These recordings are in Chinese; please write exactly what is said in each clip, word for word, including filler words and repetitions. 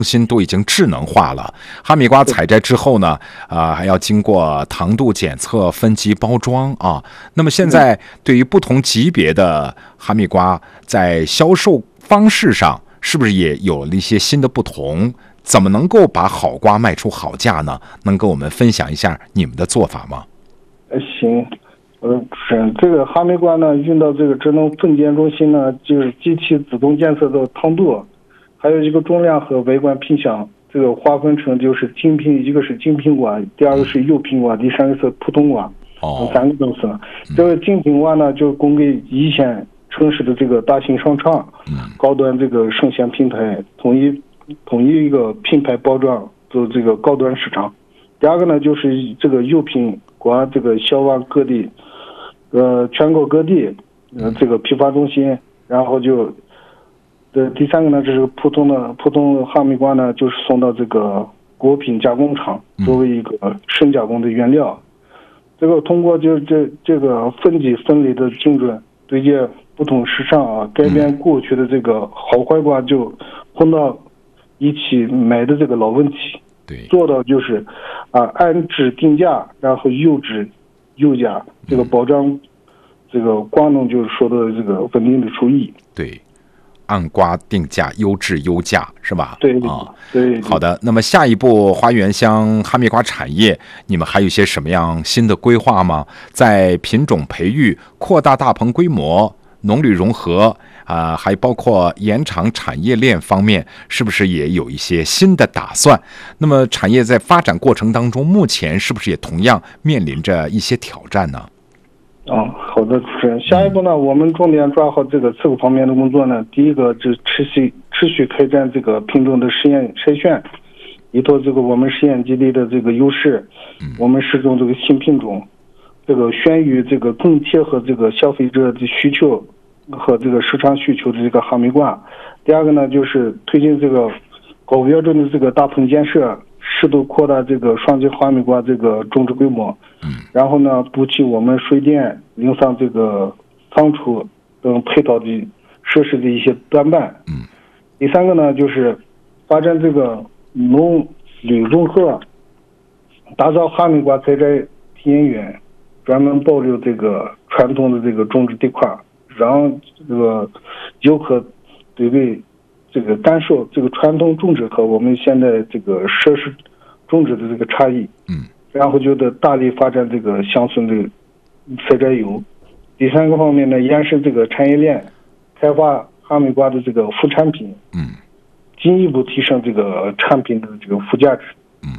心都已经智能化了。哈密瓜采摘之后呢，啊、呃，还要经过糖度检测、分级包装啊。那么现在对于不同级别的哈密瓜，在销售方式上，是不是也有了一些新的不同？怎么能够把好瓜卖出好价呢？能跟我们分享一下你们的做法吗？ 呃，行。呃，是这个哈密瓜呢，运到这个智能分拣中心呢，就是机器自动检测的糖度，还有一个重量和外观品相，这个划分成就是精品，一个是精品瓜，第二个是优品瓜，第三个是普通瓜， 哦， 三个都是。这个精品瓜呢，就供给一线城市的这个大型商场、高端这个生鲜平台，统一统一一个品牌包装做这个高端市场。第二个呢，就是这个优品瓜，这个销往各地。呃，全国各地，呃，这个批发中心，然后就，呃，第三个呢，这是普通的普通的哈密瓜呢，就是送到这个果品加工厂，作为一个深加工的原料。这个通过就这这个分级分类的精准对接不同市场啊，改变过去的这个好坏瓜就混到一起买的这个老问题， 对，做到就是啊按质定价，然后优质。优价，这个保障，这个瓜农就是说的这个稳定的收益。 对，按瓜定价，优质优价是吧？ 对啊， 对。 好的，那么下一步花园乡哈密瓜产业，你们还有一些什么样新的规划吗？在品种培育、扩大大棚规模、农旅融合啊、呃，还包括延长产业链方面，是不是也有一些新的打算？那么产业在发展过程当中，目前是不是也同样面临着一些挑战呢？ 哦，好的，主持人。下一步呢，我们重点抓好这个四个方面的工作呢。第一个是持续持续开展这个品种的实验筛选，依托这个我们实验基地的这个优势，我们试种这个新品种，这个选育这个更贴合这个消费者的需求和这个市场需求的这个哈密瓜。第二个呢，就是推进这个高标准的这个大棚建设，适度扩大这个双级哈密瓜这个种植规模。然后呢，补齐我们水电、零散这个仓储等配套的设施的一些短板。 嗯。 第三个呢，就是发展这个农旅融合，打造哈密瓜采摘体验园，专门保留这个传统的这个种植地块，让这个游客对对这个感受这个传统种植和我们现在这个设施种植的这个差异。 嗯。 然后就得大力发展这个乡村的采摘油。第三个方面呢，延伸这个产业链，开发哈密瓜的这个副产品， 嗯， 进一步提升这个产品的这个附加值。 嗯，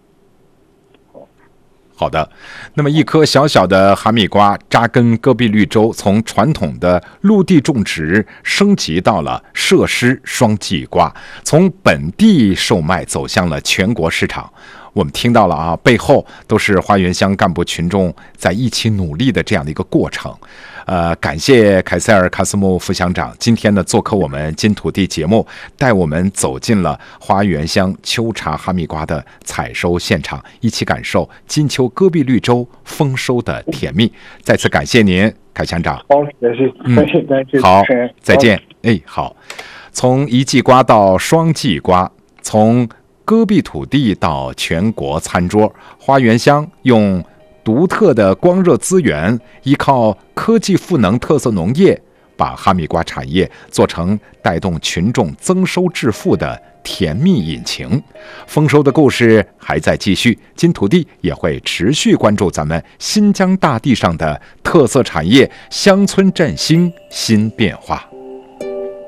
好的。那么一颗小小的哈密瓜扎根戈壁绿洲，从传统的陆地种植升级到了设施双季瓜，从本地售卖走向了全国市场。我们听到了啊，背后都是花园乡干部群众在一起努力的这样的一个过程。呃，感谢凯塞尔·卡斯木副乡长今天呢做客我们金土地节目，带我们走进了花园乡秋茶哈密瓜的采收现场，一起感受金秋戈壁绿洲丰收的甜蜜。再次感谢您，凯乡长。 好，感谢，感谢，感谢。 好，再见。哎，好。从一季瓜到双季瓜，从戈壁土地到全国餐桌，花园乡用独特的光热资源，依靠科技赋能特色农业，把哈密瓜产业做成带动群众增收致富的甜蜜引擎。丰收的故事还在继续，金土地也会持续关注咱们新疆大地上的特色产业，乡村振兴新变化。